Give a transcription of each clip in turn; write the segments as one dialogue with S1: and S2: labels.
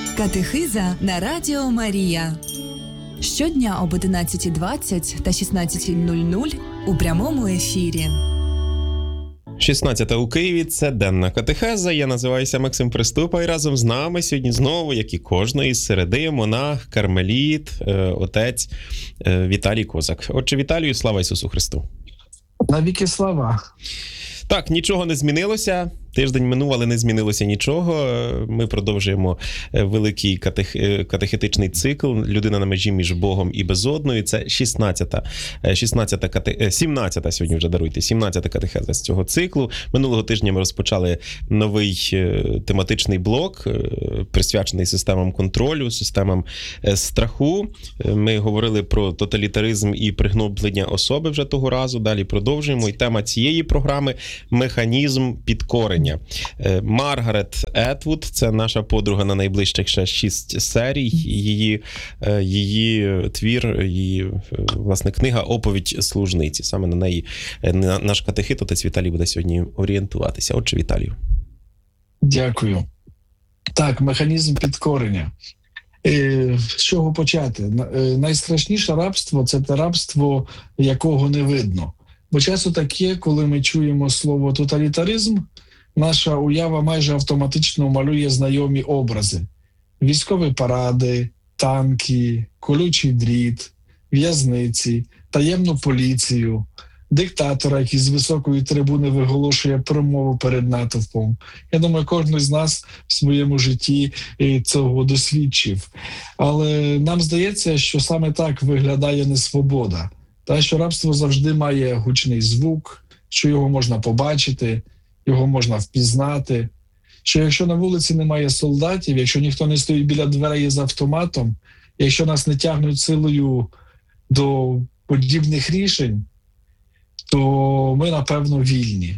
S1: Катехиза на Радіо Марія. Щодня об 11:20 та 16:00 у прямому ефірі.
S2: 16 у Києві – це денна катехеза. Я називаюся Максим Приступа, і разом з нами сьогодні знову, як і кожної середи, монах, кармеліт, отець Віталій Козак. Отче Віталію, слава Ісусу Христу!
S3: Навіки слава!
S2: Так, нічого не змінилося. Тиждень минув, але не змінилося нічого. Ми продовжуємо великий катехетичний цикл «Людина на межі між Богом і безодною». Це 17-та сьогодні вже, даруйте, 17-та катехеза з цього циклу. Минулого тижня ми розпочали новий тематичний блок, присвячений системам контролю, системам страху. Ми говорили про тоталітаризм і пригноблення особи вже того разу. Далі продовжуємо. І тема цієї програми – механізм підкорення. Маргарет Етвуд, це наша подруга на найближчих ще 6 серій. Її твір, її, власне, книга «Оповідь служниці». Саме на неї наш катехит, отець Віталій, буде сьогодні орієнтуватися. Отче Віталію.
S3: Дякую. Так, механізм підкорення. З чого почати? Найстрашніше рабство – це те рабство, якого не видно. Бо часу таке, коли ми чуємо слово «тоталітаризм», наша уява майже автоматично малює знайомі образи. Військові паради, танки, колючий дріт, в'язниці, таємну поліцію, диктатора, який з високої трибуни виголошує промову перед натовпом. Я думаю, кожен з нас в своєму житті цього досвідчив. Але нам здається, що саме так виглядає несвобода. Та, що рабство завжди має гучний звук, що його можна побачити, його можна впізнати, що якщо на вулиці немає солдатів, якщо ніхто не стоїть біля дверей з автоматом, якщо нас не тягнуть силою до подібних рішень, то ми, напевно, вільні.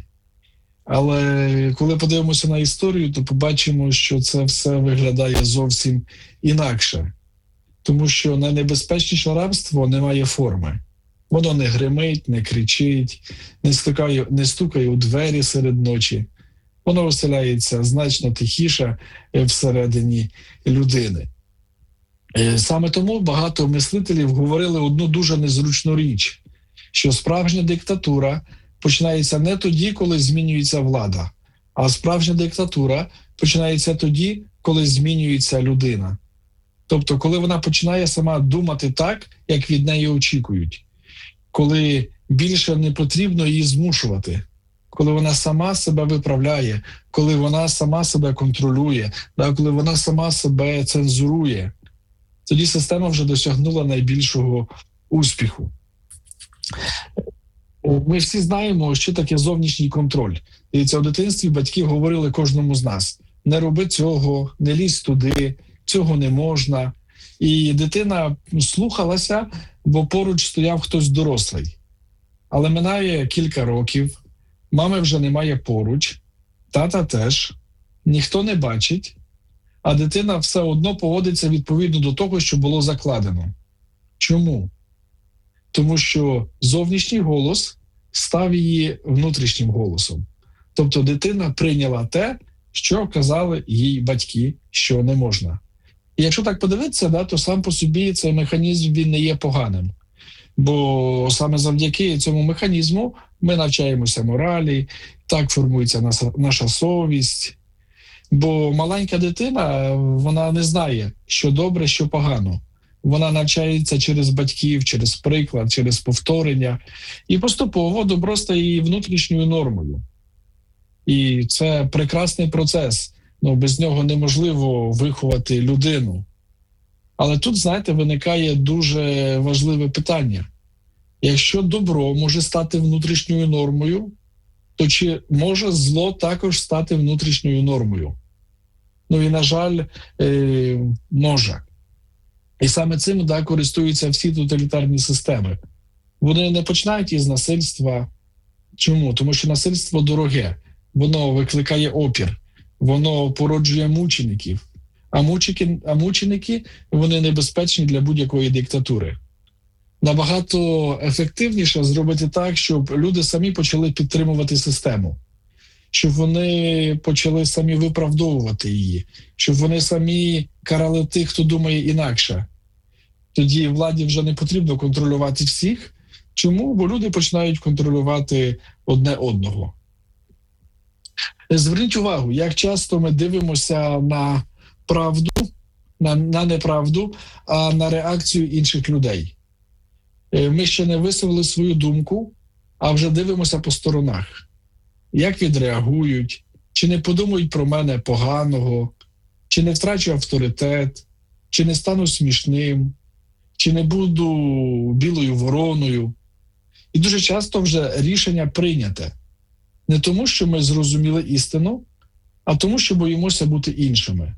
S3: Але коли подивимося на історію, то побачимо, що це все виглядає зовсім інакше. Тому що найнебезпечніше рабство не має форми. Воно не гримить, не кричить, не стукає у двері серед ночі. Воно оселяється значно тихіше всередині людини. Саме тому багато мислителів говорили одну дуже незручну річ, що справжня диктатура починається не тоді, коли змінюється влада, а справжня диктатура починається тоді, коли змінюється людина. Тобто, коли вона починає сама думати так, як від неї очікують. Коли більше не потрібно її змушувати, коли вона сама себе виправляє, коли вона сама себе контролює, коли вона сама себе цензурує, тоді система вже досягнула найбільшого успіху. Ми всі знаємо, що таке зовнішній контроль. І це у дитинстві батьки говорили кожному з нас: не роби цього, не лізь туди, цього не можна. І дитина слухалася, бо поруч стояв хтось дорослий. Але минає кілька років, мами вже немає поруч, тата теж, ніхто не бачить, а дитина все одно поводиться відповідно до того, що було закладено. Чому? Тому що зовнішній голос став її внутрішнім голосом. Тобто дитина прийняла те, що казали їй батьки, що не можна. І якщо так подивитися, то сам по собі цей механізм він не є поганим. Бо саме завдяки цьому механізму ми навчаємося моралі, так формується наша совість. Бо маленька дитина, вона не знає, що добре, що погано. Вона навчається через батьків, через приклад, через повторення. І поступово добро стає її внутрішньою нормою. І це прекрасний процес. Без нього неможливо виховати людину. Але тут, знаєте, виникає дуже важливе питання. Якщо добро може стати внутрішньою нормою, то чи може зло також стати внутрішньою нормою? І, на жаль, може. І саме цим користуються всі тоталітарні системи. Вони не починають із насильства. Чому? Тому що насильство дороге. Воно викликає опір. Воно породжує мучеників. А мученики, вони небезпечні для будь-якої диктатури. Набагато ефективніше зробити так, щоб люди самі почали підтримувати систему. щоб вони почали самі виправдовувати її, щоб вони самі карали тих, хто думає інакше. Тоді владі вже не потрібно контролювати всіх. Чому? Бо люди починають контролювати одне одного. Зверніть увагу, як часто ми дивимося на правду, на неправду, а на реакцію інших людей. Ми ще не висловили свою думку, а вже дивимося по сторонах. Як відреагують, чи не подумають про мене поганого, чи не втрачу авторитет, чи не стану смішним, чи не буду білою вороною. І дуже часто вже рішення прийняте. Не тому, що ми зрозуміли істину, а тому, що боїмося бути іншими.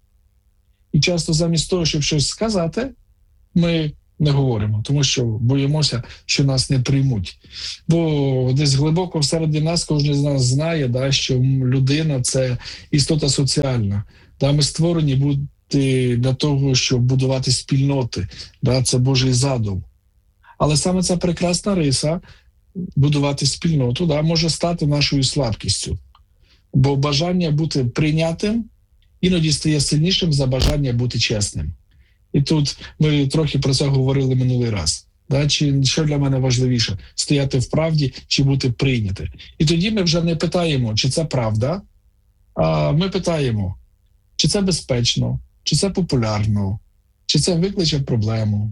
S3: І часто замість того, щоб щось сказати, ми не говоримо, тому що боїмося, що нас не приймуть. Бо десь глибоко всередині нас кожен з нас знає, що людина – це істота соціальна. Ми створені бути для того, щоб будувати спільноти. Це Божий задум. Але саме ця прекрасна риса будувати спільноту може стати нашою слабкістю. Бо бажання бути прийнятим іноді стає сильнішим за бажання бути чесним. І тут ми трохи про це говорили минулий раз. Чи що для мене важливіше – стояти в правді чи бути прийняти. І тоді ми вже не питаємо, чи це правда, а ми питаємо, чи це безпечно, чи це популярно, чи це викличе проблему.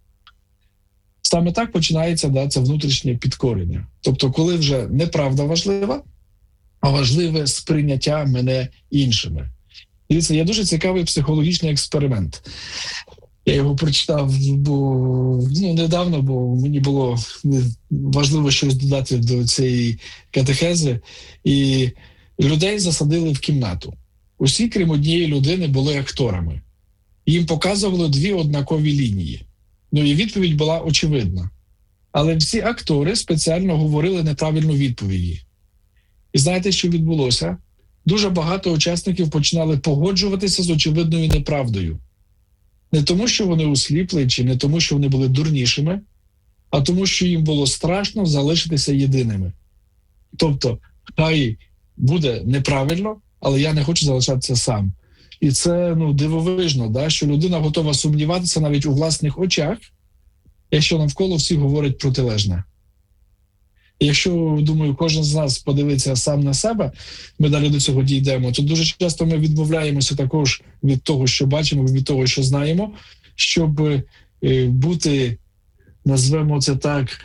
S3: Саме так починається це внутрішнє підкорення. Тобто, коли вже не правда важлива, а важливе сприйняття мене іншими. Дивіться, є дуже цікавий психологічний експеримент. Я його прочитав недавно, бо мені було важливо щось додати до цієї катехези. І людей засадили в кімнату. Усі, крім однієї людини, були акторами. Їм показували дві однакові лінії. І відповідь була очевидна. Але всі актори спеціально говорили неправильну відповіді. І знаєте, що відбулося? Дуже багато учасників починали погоджуватися з очевидною неправдою. Не тому, що вони осліпли, чи не тому, що вони були дурнішими, а тому, що їм було страшно залишитися єдиними. Тобто, хай буде неправильно, але я не хочу залишатися сам. І це дивовижно, що людина готова сумніватися навіть у власних очах, якщо навколо всі говорять протилежне. І якщо, думаю, кожен з нас подивиться сам на себе, ми далі до цього дійдемо, то дуже часто ми відмовляємося також від того, що бачимо, від того, що знаємо, щоб бути, назвемо це так,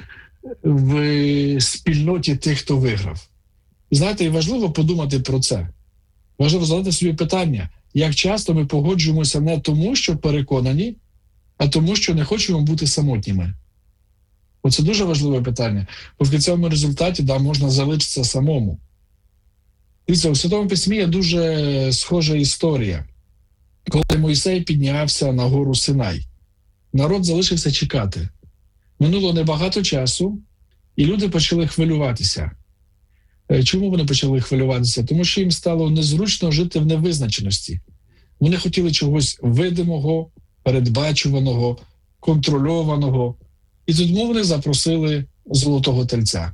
S3: в спільноті тих, хто виграв. І знаєте, і важливо подумати про це. Важливо задати собі питання, як часто ми погоджуємося не тому, що переконані, а тому, що не хочемо бути самотніми. Оце дуже важливе питання, бо в кінцевому результаті можна залишитися самому. Дивіться, у Святому Письмі є дуже схожа історія. Коли Мойсей піднявся на гору Синай, народ залишився чекати. Минуло небагато часу, і люди почали хвилюватися. Чому вони почали хвилюватися? Тому що їм стало незручно жити в невизначеності. Вони хотіли чогось видимого, передбачуваного, контрольованого. І тому вони запросили золотого тельця.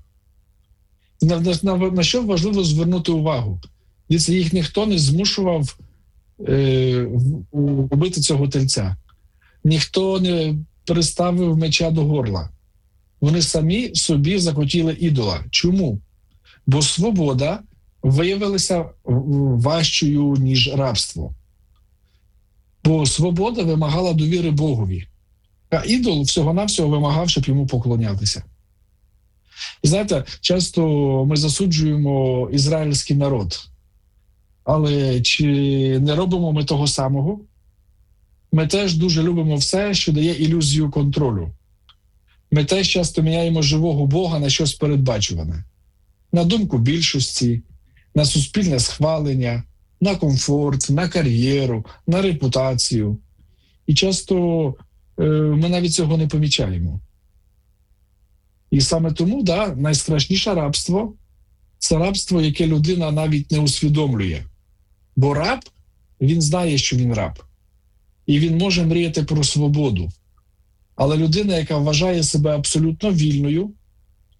S3: На що важливо звернути увагу? Їх ніхто не змушував робити цього тельця. Ніхто не приставив меча до горла. Вони самі собі захотіли ідола. Чому? Бо свобода виявилася важчою, ніж рабство. Бо свобода вимагала довіри Богові. А ідол всього-навсього вимагав, щоб йому поклонятися. І знаєте, часто ми засуджуємо ізраїльський народ. Але чи не робимо ми того самого? Ми теж дуже любимо все, що дає ілюзію контролю. Ми теж часто міняємо живого Бога на щось передбачуване. На думку більшості, на суспільне схвалення, на комфорт, на кар'єру, на репутацію. І часто ми навіть цього не помічаємо. І саме тому, найстрашніше рабство – це рабство, яке людина навіть не усвідомлює. Бо раб, він знає, що він раб. І він може мріяти про свободу. Але людина, яка вважає себе абсолютно вільною,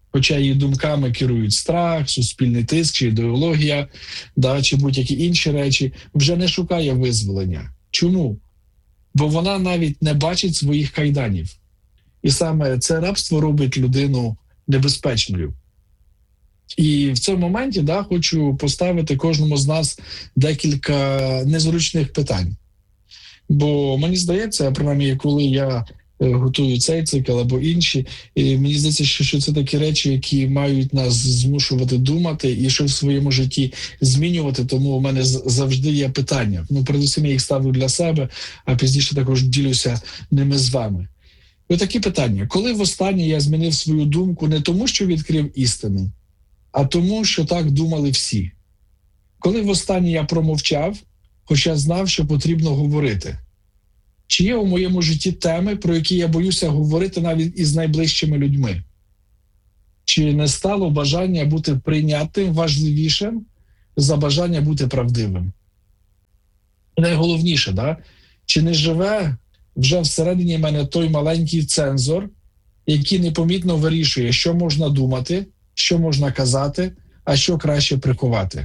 S3: хоча її думками керують страх, суспільний тиск чи ідеологія, чи будь-які інші речі, вже не шукає визволення. Чому? Бо вона навіть не бачить своїх кайданів. І саме це рабство робить людину небезпечною. І в цьому моменті хочу поставити кожному з нас декілька незручних питань. Бо мені здається, принаймні, коли я готую цей цикл або інші, і мені здається, що це такі речі, які мають нас змушувати думати і що в своєму житті змінювати, тому у мене завжди є питання. Передусім я їх ставлю для себе, а пізніше також ділюся ними з вами. Ось такі питання. Коли востаннє я змінив свою думку не тому, що відкрив істину, а тому, що так думали всі? Коли востаннє я промовчав, хоча знав, що потрібно говорити? Чи є у моєму житті теми, про які я боюся говорити навіть із найближчими людьми? Чи не стало бажання бути прийнятим важливішим за бажання бути правдивим? І найголовніше, чи не живе вже всередині мене той маленький цензор, який непомітно вирішує, що можна думати, що можна казати, а що краще приховати?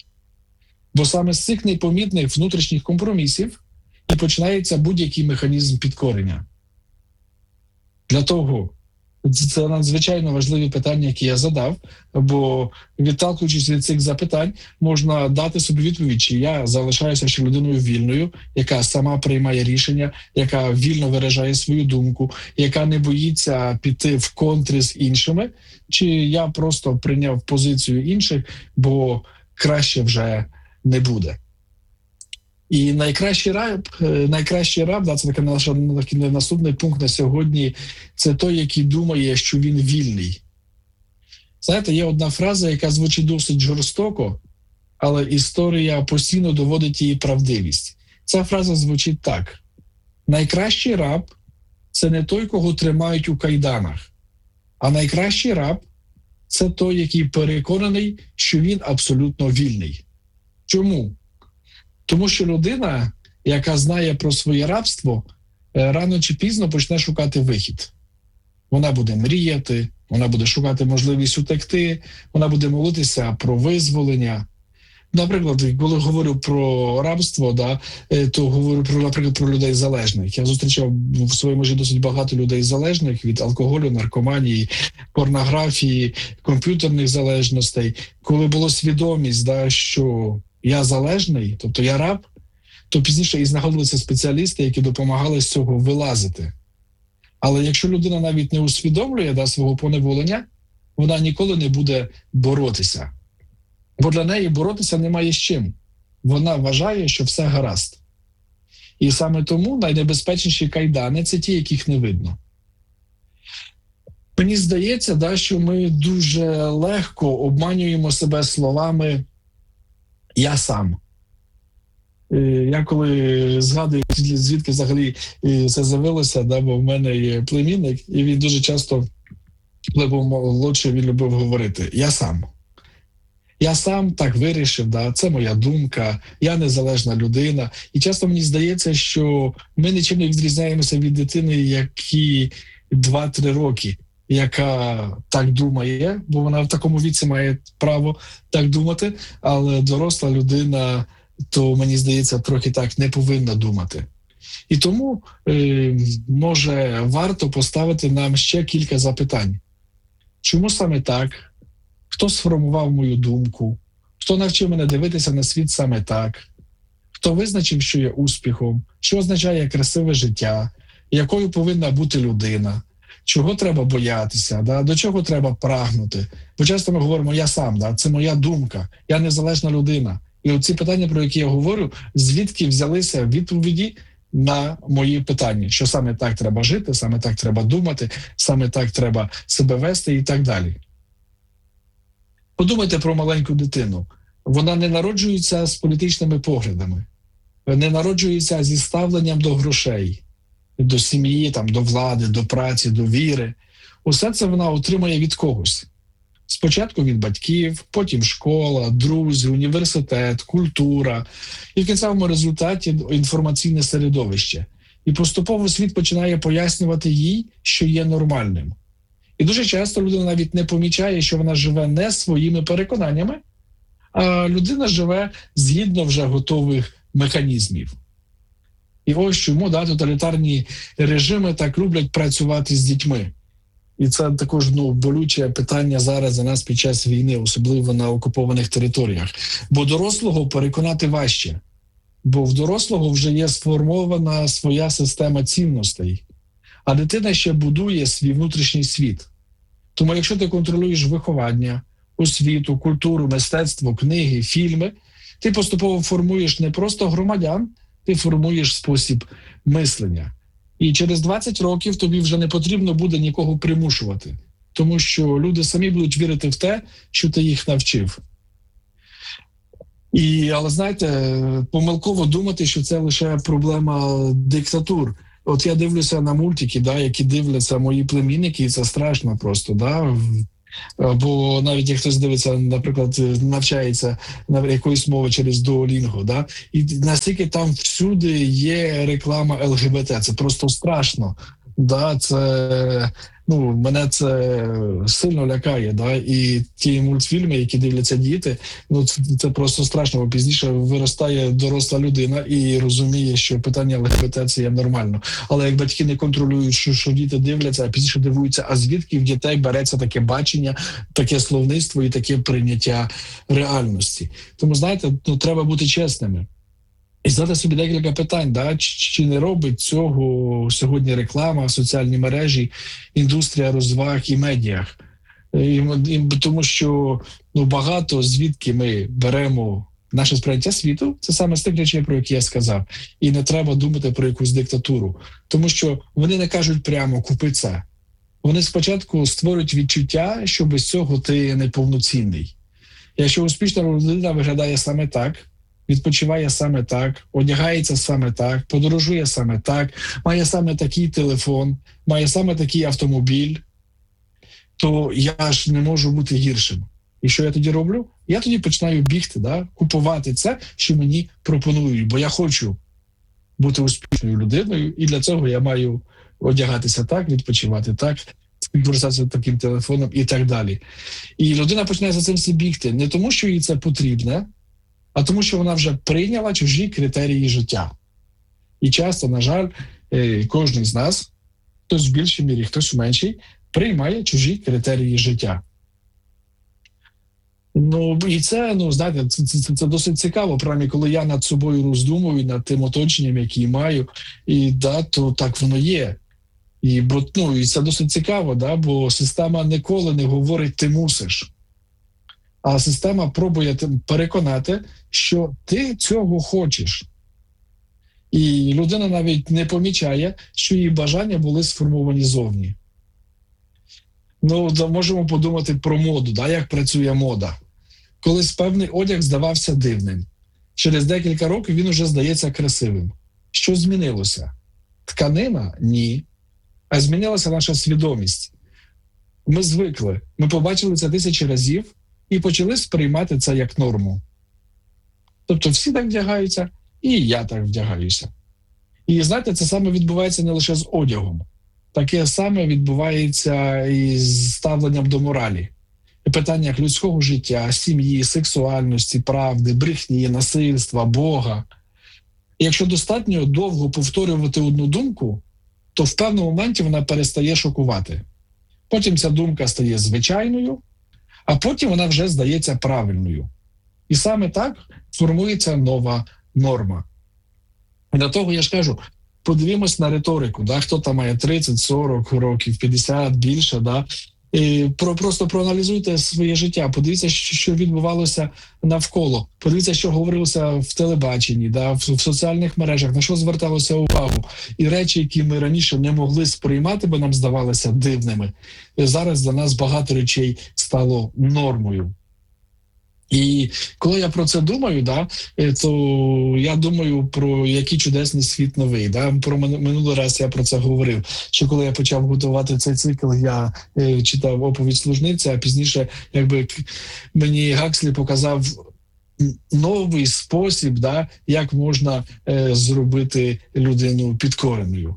S3: Бо саме з цих непомітних внутрішніх компромісів і починається будь-який механізм підкорення. Для того, це надзвичайно важливі питання, які я задав, бо відталкуючись від цих запитань, можна дати собі відповідь, чи я залишаюся ще людиною вільною, яка сама приймає рішення, яка вільно виражає свою думку, яка не боїться піти в контри з іншими, чи я просто прийняв позицію інших, бо краще вже не буде. І найкращий раб, це такий наш наступний пункт на сьогодні, це той, який думає, що він вільний. Знаєте, є одна фраза, яка звучить досить жорстоко, але історія постійно доводить її правдивість. Ця фраза звучить так. Найкращий раб – це не той, кого тримають у кайданах, а найкращий раб – це той, який переконаний, що він абсолютно вільний. Чому? Тому що людина, яка знає про своє рабство, рано чи пізно почне шукати вихід. Вона буде мріяти, вона буде шукати можливість утекти, вона буде молитися про визволення. Наприклад, коли говорю про рабство, то говорю, наприклад, про людей залежних. Я зустрічав в своєму житті досить багато людей залежних від алкоголю, наркоманії, порнографії, комп'ютерних залежностей. Коли була свідомість, що я залежний, тобто я раб, то пізніше і знаходилися спеціалісти, які допомагали з цього вилазити. Але якщо людина навіть не усвідомлює свого поневолення, вона ніколи не буде боротися. Бо для неї боротися немає з чим. Вона вважає, що все гаразд. І саме тому найнебезпечніші кайдани – це ті, яких не видно. Мені здається, що ми дуже легко обманюємо себе словами «я сам». Я коли згадую, звідки взагалі це з'явилося, бо в мене є племінник, і він дуже часто, коли був молодший, він любив говорити «я сам». Я сам так вирішив, це моя думка, я незалежна людина. І часто мені здається, що ми нічим не відрізняємося від дитини, які 2-3 роки, яка так думає, бо вона в такому віці має право так думати, але доросла людина, то, мені здається, трохи так не повинна думати. І тому, може, варто поставити нам ще кілька запитань. Чому саме так? Хто сформував мою думку? Хто навчив мене дивитися на світ саме так? Хто визначив, що є успіхом? Що означає красиве життя? Якою повинна бути людина? Чого треба боятися? До чого треба прагнути? Бо часто ми говоримо «я сам», це моя думка, я незалежна людина. І оці питання, про які я говорю, звідки взялися відповіді на мої питання, що саме так треба жити, саме так треба думати, саме так треба себе вести і так далі. Подумайте про маленьку дитину. Вона не народжується з політичними поглядами, не народжується зі ставленням до грошей, до сім'ї, до влади, до праці, до віри. Усе це вона отримає від когось. Спочатку від батьків, потім школа, друзі, університет, культура і в кінцевому результаті інформаційне середовище. І поступово світ починає пояснювати їй, що є нормальним. І дуже часто людина навіть не помічає, що вона живе не своїми переконаннями, а людина живе згідно вже готових механізмів. І ось чому тоталітарні режими так люблять працювати з дітьми. І це також болюче питання зараз за нас під час війни, особливо на окупованих територіях. Бо дорослого переконати важче. Бо в дорослого вже є сформована своя система цінностей, а дитина ще будує свій внутрішній світ. Тому якщо ти контролюєш виховання, освіту, культуру, мистецтво, книги, фільми, ти поступово формуєш не просто громадян, ти формуєш спосіб мислення. І через 20 років тобі вже не потрібно буде нікого примушувати, тому що люди самі будуть вірити в те, що ти їх навчив. Але знаєте, помилково думати, що це лише проблема диктатур. От я дивлюся на мультики, які дивляться мої племінники, і це страшно просто. Бо навіть як хтось дивиться, наприклад, навчається на якоїсь мови через Duolingo, і наскільки там всюди є реклама ЛГБТ, це просто страшно. Це, мене це сильно лякає. І ті мультфільми, які дивляться діти, це просто страшно, бо пізніше виростає доросла людина і розуміє, що питання ЛГБТ – це є нормально. Але як батьки не контролюють, що діти дивляться, а пізніше дивуються, а звідки в дітей береться таке бачення, таке словництво і таке прийняття реальності. Тому, знаєте, треба бути чесними. І задати собі декілька питань, чи не робить цього сьогодні реклама, соціальні мережі, індустрія розваг і медіях. Тому що багато звідки ми беремо наше сприйняття світу, це саме з тих речей, про які я сказав. І не треба думати про якусь диктатуру. Тому що вони не кажуть прямо «купи це». Вони спочатку створюють відчуття, що без цього ти неповноцінний. Якщо успішна людина виглядає саме так, відпочиває саме так, одягається саме так, подорожує саме так, має саме такий телефон, має саме такий автомобіль, то я ж не можу бути гіршим. І що я тоді роблю? Я тоді починаю бігти, купувати це, що мені пропонують, бо я хочу бути успішною людиною, і для цього я маю одягатися так, відпочивати так, користуватися таким телефоном і так далі. І людина починає за цим всі бігти не тому, що їй це потрібно, а тому, що вона вже прийняла чужі критерії життя. І часто, на жаль, кожен з нас, хтось в більшій мірі, хтось в меншій, приймає чужі критерії життя. І це, знаєте, це досить цікаво, принаймні, коли я над собою роздумую, над тим оточенням, яке маю, то так воно є. І це досить цікаво, бо система ніколи не говорить «ти мусиш». А система пробує переконати, що ти цього хочеш. І людина навіть не помічає, що її бажання були сформовані зовні. Можемо подумати про моду, як працює мода. Колись певний одяг здавався дивним. Через декілька років він уже здається красивим. Що змінилося? Тканина? Ні. А змінилася наша свідомість. Ми звикли, ми побачили це 1000 разів, і почали сприймати це як норму. Тобто всі так вдягаються, і я так вдягаюся. І знаєте, це саме відбувається не лише з одягом. Таке саме відбувається і з ставленням до моралі. І питаннях людського життя, сім'ї, сексуальності, правди, брехні, насильства, Бога. І якщо достатньо довго повторювати одну думку, то в певному моменті вона перестає шокувати. Потім ця думка стає звичайною, а потім вона вже здається правильною. І саме так формується нова норма. І для того я ж кажу, подивімось на риторику, хто там має 30, 40 років, 50, більше, І просто проаналізуйте своє життя, подивіться, що відбувалося навколо, подивіться, що говорилося в телебаченні, в соціальних мережах, на що зверталося увагу. І речі, які ми раніше не могли сприймати, бо нам здавалися дивними. І зараз для нас багато речей стало нормою. І коли я про це думаю, то я думаю про який чудесний світ новий. Про минулий раз я про це говорив, що коли я почав готувати цей цикл, я читав оповідь служниці, а пізніше мені Гакслі показав новий спосіб, як можна зробити людину підкореною.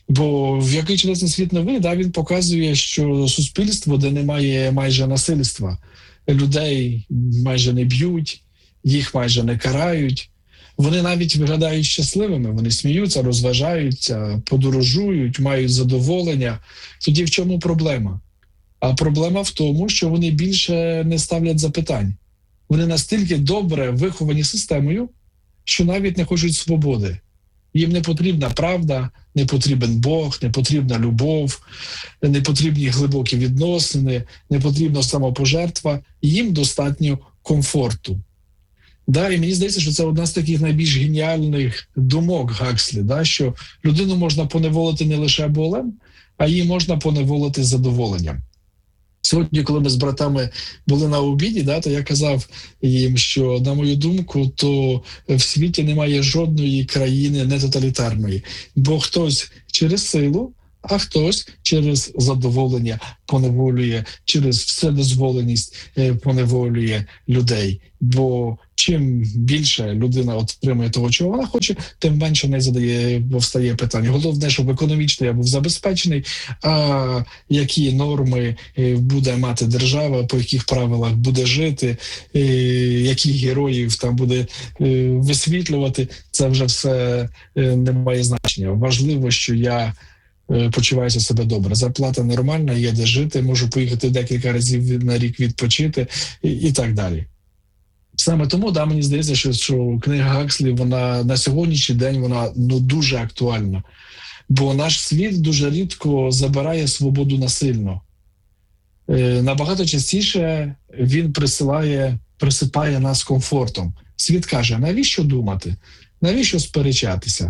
S3: Бо в який чудесний світ новий, він показує, що суспільство, де немає майже насильства, людей майже не б'ють, їх майже не карають, вони навіть виглядають щасливими, вони сміються, розважаються, подорожують, мають задоволення. Тоді в чому проблема? А проблема в тому, що вони більше не ставлять запитань. Вони настільки добре виховані системою, що навіть не хочуть свободи. Їм не потрібна правда, не потрібен Бог, не потрібна любов, не потрібні глибокі відносини, не потрібна самопожертва. Їм достатньо комфорту. І мені здається, що це одна з таких найбільш геніальних думок Гакслі, що людину можна поневолити не лише болем, а її можна поневолити задоволенням. Сьогодні, коли ми з братами були на обіді, то я казав їм, що, на мою думку, то в світі немає жодної країни нетоталітарної, бо хтось через силу, а хтось через задоволення поневолює, через вседозволеність поневолює людей. Бо чим більше людина отримує того, чого вона хоче, тим менше не повстає питання. Головне, щоб економічно я був забезпечений, а які норми буде мати держава, по яких правилах буде жити, яких героїв там буде висвітлювати, це вже все не має значення. Важливо, що я почуваюся себе добре. Зарплата нормальна, є де жити, можу поїхати декілька разів на рік відпочити і так далі. Саме тому, мені здається, що книга Гакслі, вона на сьогоднішній день вона дуже актуальна. Бо наш світ дуже рідко забирає свободу насильно. Набагато частіше він присипає нас комфортом. Світ каже, навіщо думати? Навіщо сперечатися?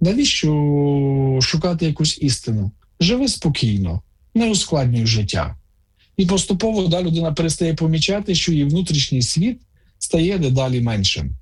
S3: Навіщо шукати якусь істину? Живи спокійно, не ускладнюй життя. І поступово людина перестає помічати, що її внутрішній світ стає дедалі меншим.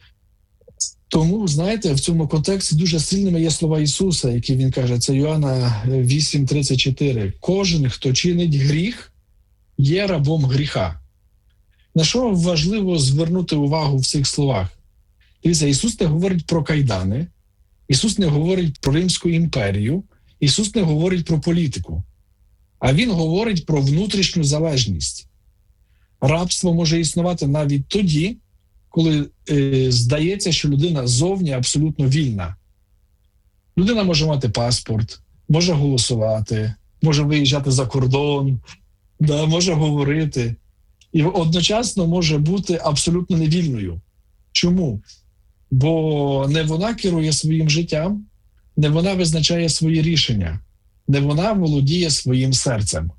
S3: Тому, знаєте, в цьому контексті дуже сильними є слова Ісуса, які Він каже, це Йоанна 8:34. Кожен, хто чинить гріх, є рабом гріха. На що важливо звернути увагу в цих словах? Дивіться, Ісус не говорить про кайдани, Ісус не говорить про Римську імперію, Ісус не говорить про політику, а Він говорить про внутрішню залежність. Рабство може існувати навіть тоді, коли здається, що людина зовні абсолютно вільна. Людина може мати паспорт, може голосувати, може виїжджати за кордон, може говорити. І одночасно може бути абсолютно невільною. Чому? Бо не вона керує своїм життям, не вона визначає свої рішення, не вона володіє своїм серцем.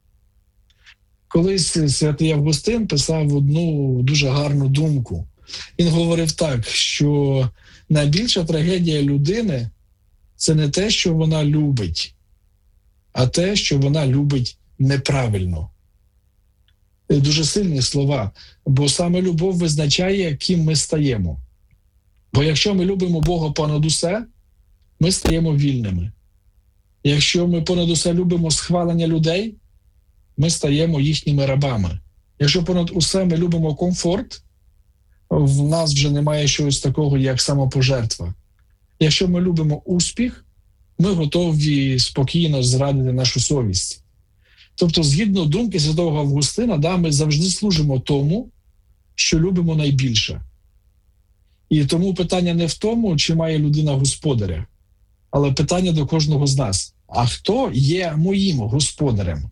S3: Колись святий Августин писав одну дуже гарну думку. Він говорив так, що найбільша трагедія людини – це не те, що вона любить, а те, що вона любить неправильно. Дуже сильні слова, бо саме любов визначає, ким ми стаємо. Бо якщо ми любимо Бога понад усе, ми стаємо вільними. Якщо ми понад усе любимо схвалення людей, ми стаємо їхніми рабами. Якщо понад усе ми любимо комфорт, в нас вже немає чогось такого, як самопожертва. Якщо ми любимо успіх, ми готові спокійно зрадити нашу совість. Тобто, згідно думки святого Августина, ми завжди служимо тому, що любимо найбільше. І тому питання не в тому, чи має людина господаря, але питання до кожного з нас. А хто є моїм господарем?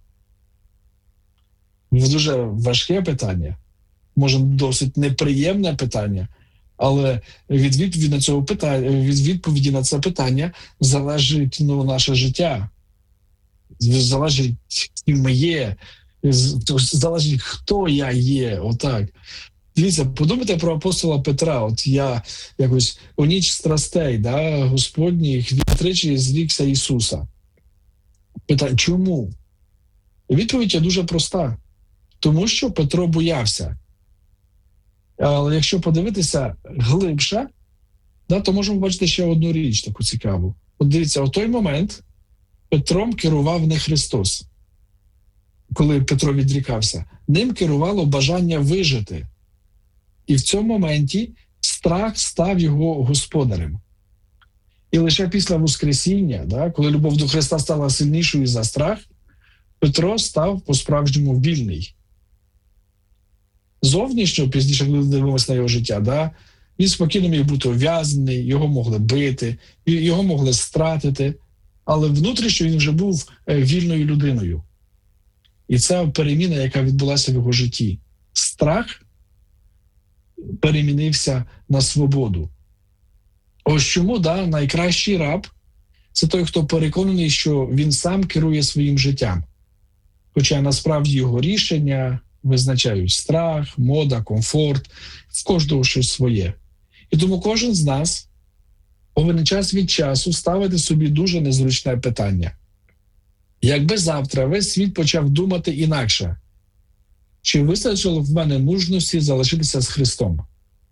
S3: Дуже важке питання, може досить неприємне питання, але від відповіді на це питання залежить наше життя, залежить, ким ми є, залежить, хто я є, отак. Дивіться, подумайте про апостола Петра. От я якось у ніч страстей, Господніх, він тричі зрікся Ісуса. Питання, чому? Відповідь є дуже проста. Тому що Петро боявся. Але якщо подивитися глибше, то можемо бачити ще одну річ таку цікаву. От дивіться, у той момент Петром керував не Христос, коли Петро відрікався. Ним керувало бажання вижити. І в цьому моменті страх став його господарем. І лише після Воскресіння, да, коли любов до Христа стала сильнішою за страх, Петро став по-справжньому вільний. Зовнішньо, пізніше, коли дивимося на його життя, да, він спокійно міг бути ув'язнений, його могли бити, його могли стратити, але внутрішньо він вже був вільною людиною. І це переміна, яка відбулася в його житті. Страх перемінився на свободу. Ось чому найкращий раб – це той, хто переконаний, що він сам керує своїм життям. Хоча насправді його рішення визначають страх, мода, комфорт, в кожного щось своє. І тому кожен з нас повинен час від часу ставити собі дуже незручне питання. Якби завтра весь світ почав думати інакше, чи вистачило в мене мужності залишитися з Христом?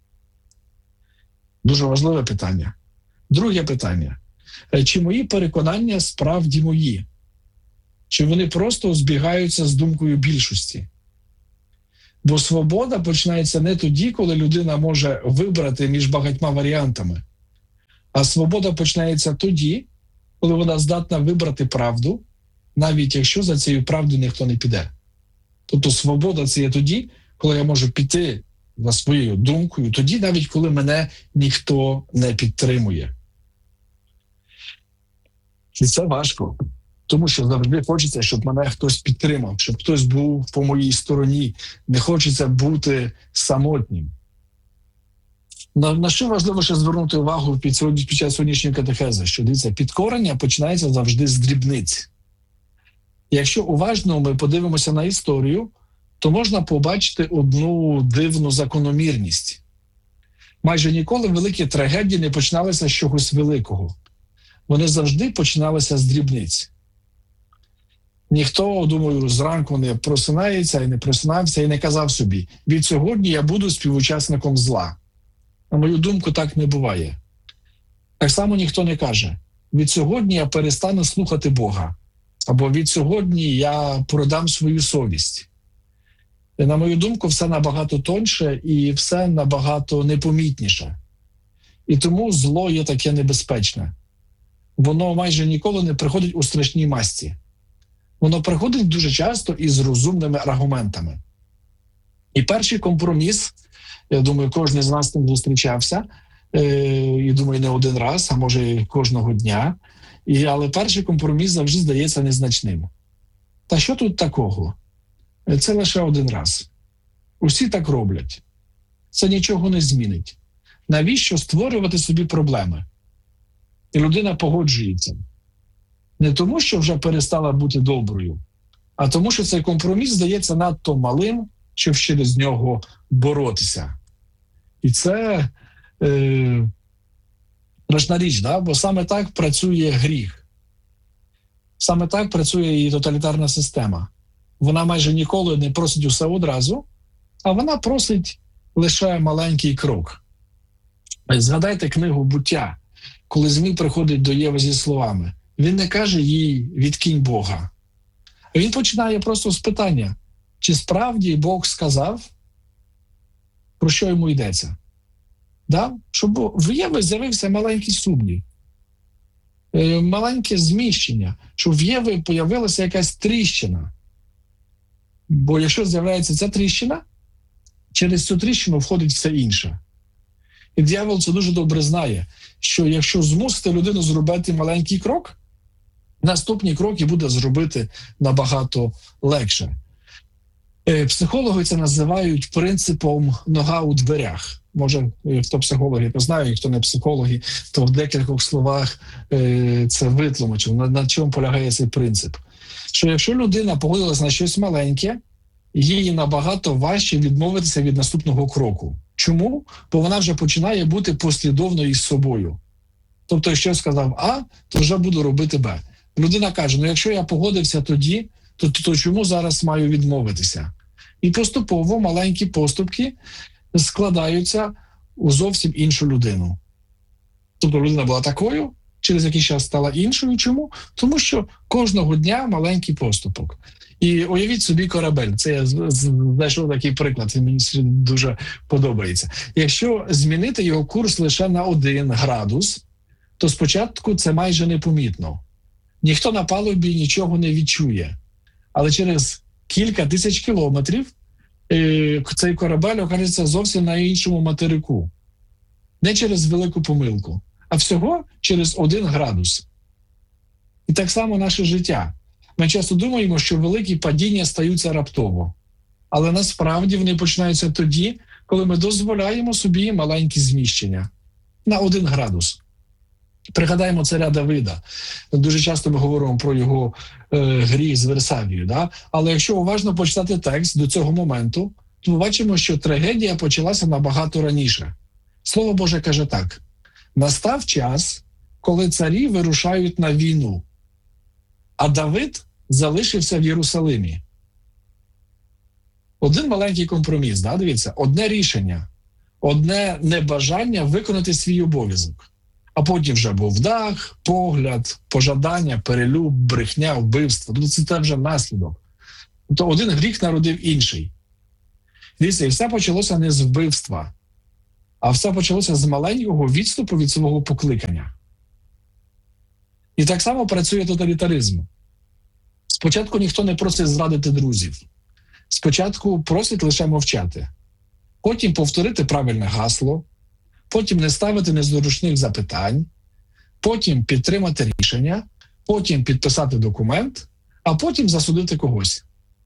S3: Дуже важливе питання. Друге питання. Чи мої переконання справді мої? Чи вони просто збігаються з думкою більшості? Бо свобода починається не тоді, коли людина може вибрати між багатьма варіантами. А свобода починається тоді, коли вона здатна вибрати правду, навіть якщо за цією правдою ніхто не піде. Тобто свобода – це є тоді, коли я можу піти за своєю думкою, тоді навіть коли мене ніхто не підтримує. І це важко, тому що завжди хочеться, щоб мене хтось підтримав, щоб хтось був по моїй стороні. Не хочеться бути самотнім. На що важливо ще звернути увагу під час сьогоднішньої катехези? Що, дивіться, підкорення починається завжди з дрібниць. Якщо уважно ми подивимося на історію, то можна побачити одну дивну закономірність. Майже ніколи великі трагедії не починалися з чогось великого. Вони завжди починалися з дрібниць. Ніхто, думаю, зранку не просинається і не просинався і не казав собі: від сьогодні я буду співучасником зла. На мою думку, так не буває. Так само ніхто не каже: від сьогодні я перестану слухати Бога. Або від сьогодні я продам свою совість. І, на мою думку, все набагато тоньше і все набагато непомітніше. І тому зло є таке небезпечне. Воно майже ніколи не приходить у страшній масті. Воно приходить дуже часто із розумними аргументами. І перший компроміс, я думаю, кожен з нас з тим зустрічався, і думаю, не один раз, а може і кожного дня. Але перший компроміс завжди здається незначним. Та що тут такого? Це лише один раз. Усі так роблять. Це нічого не змінить. Навіщо створювати собі проблеми? І людина погоджується. Не тому, що вже перестала бути доброю, а тому, що цей компроміс здається надто малим, щоб через нього боротися. І це страшна річ, бо саме так працює гріх. Саме так працює і тоталітарна система. Вона майже ніколи не просить усе одразу, а вона просить лише маленький крок. Згадайте книгу «Буття», коли Змій приходить до Єви зі словами. Він не каже їй «відкинь Бога». Він починає просто з питання, чи справді Бог сказав, про що йому йдеться. Щоб в Єви з'явився маленький сумнів, маленьке зміщення, щоб в Єви появилася якась тріщина. Бо якщо з'являється ця тріщина, через цю тріщину входить все інше. І диявол це дуже добре знає, що якщо змусити людину зробити маленький крок, наступні кроки буде зробити набагато легше. Психологи це називають принципом «нога у дверях». Може, хто психологи, то знає, хто не психологи, то в декількох словах це витлумачив. На чому полягає цей принцип? Що якщо людина погодилась на щось маленьке, їй набагато важче відмовитися від наступного кроку. Чому? Бо вона вже починає бути послідовною із собою. Тобто, якщо сказав А, то вже буду робити Б. Людина каже, якщо я погодився тоді, то чому зараз маю відмовитися? І поступово маленькі поступки складаються у зовсім іншу людину. Тобто людина була такою, через який час стала іншою. Чому? Тому що кожного дня маленький поступок. І уявіть собі корабель. Це я знайшов такий приклад, він мені дуже подобається. Якщо змінити його курс лише на 1 градус, то спочатку це майже непомітно. Ніхто на палубі нічого не відчує. Але через кілька тисяч кілометрів цей корабель окажеться зовсім на іншому материку. Не через велику помилку, а всього через 1 градус. І так само наше життя. Ми часто думаємо, що великі падіння стаються раптово. Але насправді вони починаються тоді, коли ми дозволяємо собі маленькі зміщення. На 1 градус. Пригадаємо царя Давида. Дуже часто ми говоримо про його гріх з Версавією. Да? Але якщо уважно почитати текст до цього моменту, то ми бачимо, що трагедія почалася набагато раніше. Слово Боже каже так. Настав час, коли царі вирушають на війну, а Давид залишився в Єрусалимі. Один маленький компроміс, да? Дивіться, одне рішення, одне небажання виконати свій обов'язок. А потім вже був дах, погляд, пожадання, перелюб, брехня, вбивство. Тобто це вже наслідок. Тобто один гріх народив інший. Дивіться, і все почалося не з вбивства, а все почалося з маленького відступу від свого покликання. І так само працює тоталітаризм. Спочатку ніхто не просить зрадити друзів. Спочатку просить лише мовчати. Потім повторити правильне гасло. Потім не ставити незручних запитань. Потім підтримати рішення. Потім підписати документ. А потім засудити когось.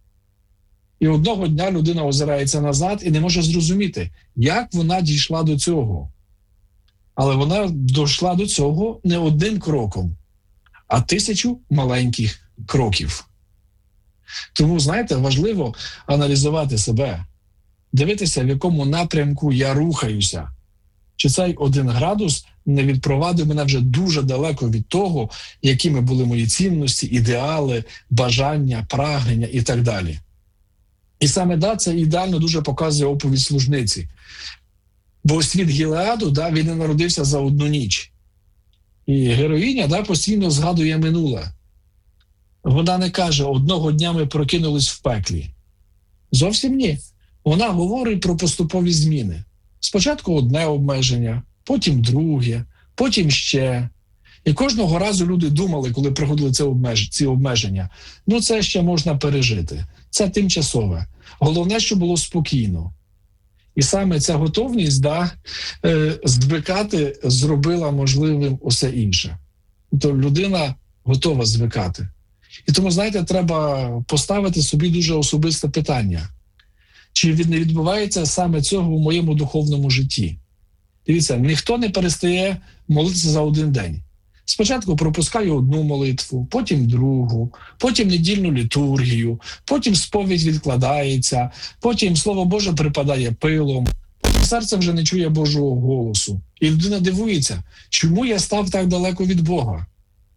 S3: І одного дня людина озирається назад і не може зрозуміти, як вона дійшла до цього. Але вона дійшла до цього не 1 кроком, а 1000 маленьких кроків. Тому, знаєте, важливо аналізувати себе, дивитися, в якому напрямку я рухаюся. Чи цей 1 градус не відпровадив мене вже дуже далеко від того, якими були мої цінності, ідеали, бажання, прагнення і так далі. І саме це ідеально дуже показує оповідь служниці. Бо світ Гілеаду, він не народився за 1 ніч. І героїня постійно згадує минуле. Вона не каже, одного дня ми прокинулись в пеклі. Зовсім ні. Вона говорить про поступові зміни. Спочатку 1 обмеження, потім 2, потім ще. І кожного разу люди думали, коли приходили ці обмеження, це ще можна пережити. Це тимчасове. Головне, що було спокійно. І саме ця готовність звикати зробила можливим усе інше. Тобто людина готова звикати. І тому, знаєте, треба поставити собі дуже особисте питання. Чи не відбувається саме цього в моєму духовному житті? Дивіться, ніхто не перестає молитися за 1 день. Спочатку пропускаю 1 молитву, потім 2, потім недільну літургію, потім сповідь відкладається, потім Слово Боже припадає пилом, потім серце вже не чує Божого голосу. І людина дивується, чому я став так далеко від Бога?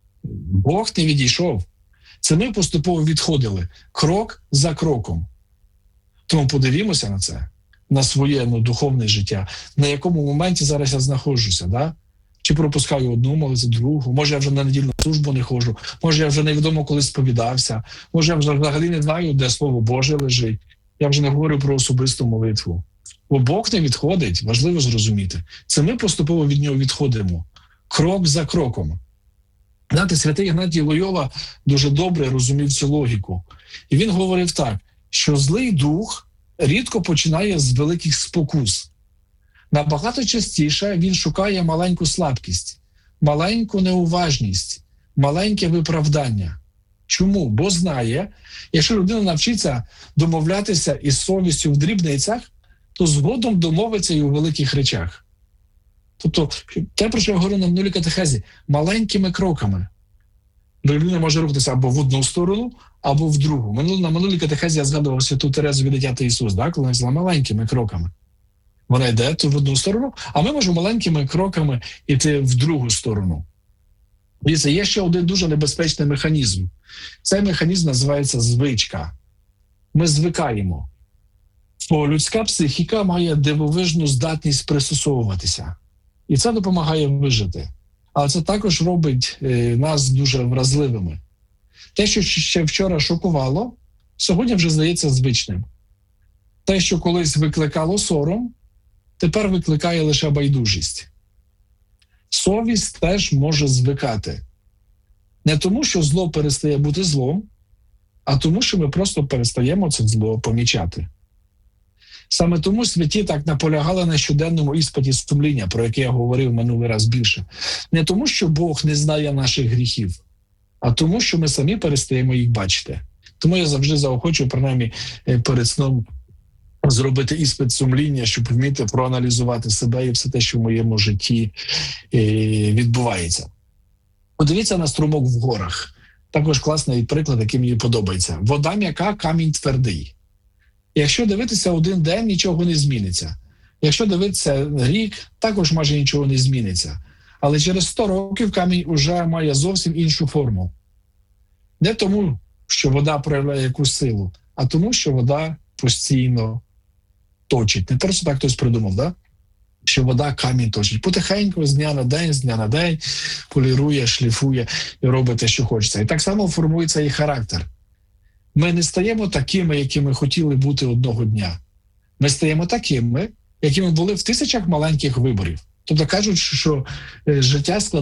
S3: Бог не відійшов. Це ми поступово відходили, крок за кроком. Тому подивімося на це, на своє духовне життя, на якому моменті зараз я знаходжуся, Чи пропускаю 1 молитву, 2, може я вже на недільну службу не ходжу, може я вже невідомо коли сповідався, може я вже взагалі не знаю, де Слово Боже лежить. Я вже не говорю про особисту молитву. Бо Бог не відходить, важливо зрозуміти. Це ми поступово від нього відходимо, крок за кроком. Знаєте, святий Ігнатій Лойола дуже добре розумів цю логіку. І він говорив так, що злий дух рідко починає з великих спокус. Набагато частіше він шукає маленьку слабкість, маленьку неуважність, маленьке виправдання. Чому? Бо знає, якщо людина навчиться домовлятися із совістю в дрібницях, то згодом домовиться і у великих речах. Тобто, те, про що я говорю на минулій катехезі, маленькими кроками. Людина може рухатися або в 1 сторону, або в другу. На минулій катехезі я згадував святу Терезу від дитяти Ісус, коли вона взяла маленькими кроками. Вона йде в 1 сторону, а ми можемо маленькими кроками йти в другу сторону. І це є ще один дуже небезпечний механізм. Цей механізм називається звичка. Ми звикаємо. Бо людська психіка має дивовижну здатність пристосовуватися. І це допомагає вижити. Але це також робить нас дуже вразливими. Те, що ще вчора шокувало, сьогодні вже здається звичним. Те, що колись викликало сором, тепер викликає лише байдужість. Совість теж може звикати. Не тому, що зло перестає бути злом, а тому, що ми просто перестаємо це зло помічати. Саме тому святі так наполягали на щоденному іспиті сумління, про яке я говорив минулий раз більше. Не тому, що Бог не знає наших гріхів, а тому, що ми самі перестаємо їх бачити. Тому я завжди заохочую, принаймні, перед сном зробити іспит сумління, щоб вміти проаналізувати себе і все те, що в моєму житті відбувається. Подивіться на струмок в горах. Також класний приклад, який мені подобається. Вода м'яка, камінь твердий. Якщо дивитися один день, нічого не зміниться. Якщо дивитися рік, також майже нічого не зміниться. Але через 100 років камінь уже має зовсім іншу форму. Не тому, що вода проявляє якусь силу, а тому, що вода постійно точить. Не просто так хтось придумав, да? Що вода камінь точить. Потихеньку, з дня на день, полірує, шліфує і робить те, що хочеться. І так само формується і характер. Ми не стаємо такими, якими хотіли бути одного дня. Ми стаємо такими, якими були в тисячах маленьких виборів. Тобто кажуть, що життя складається